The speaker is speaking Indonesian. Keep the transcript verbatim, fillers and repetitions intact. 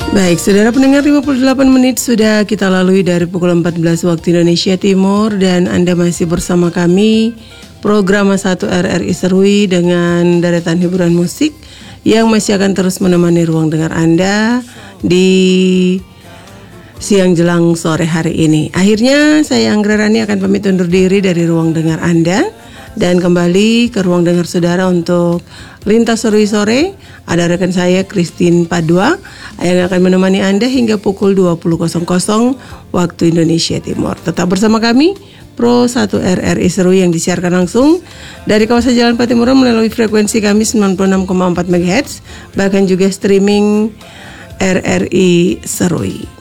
Baik, saudara pendengar, lima puluh delapan menit sudah kita lalui dari pukul empat belas waktu Indonesia Timur, dan Anda masih bersama kami program satu R R I Serui dengan deretan hiburan musik yang masih akan terus menemani ruang dengar Anda di siang jelang sore hari ini. Akhirnya saya Anggra Rani akan pamit undur diri dari ruang dengar Anda dan kembali ke ruang dengar saudara untuk Lintas Sore-sore. Ada rekan saya Christine Padua yang akan menemani Anda hingga pukul dua puluh waktu Indonesia Timur. Tetap bersama kami Pro satu R R I Serui yang disiarkan langsung dari kawasan Jalan Patimuran melalui frekuensi kami sembilan puluh enam koma empat megahertz, bahkan juga streaming R R I Serui.